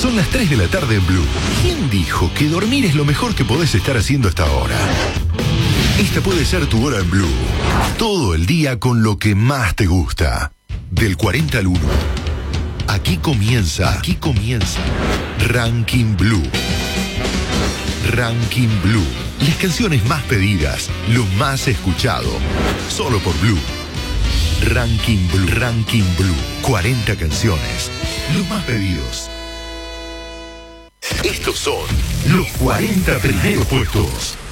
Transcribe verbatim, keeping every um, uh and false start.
Son las tres de la tarde en Blue. ¿Quién dijo que dormir es lo mejor que podés estar haciendo hasta ahora? Esta puede ser tu hora en Blue. Todo el día con lo que más te gusta. Del cuarenta al uno. Aquí comienza, aquí comienza Ranking Blue. Ranking Blue. Las canciones más pedidas, lo más escuchado. Solo por Blue. Ranking Blue. Ranking Blue. cuarenta canciones. Los más pedidos. Estos son los cuarenta primeros puestos.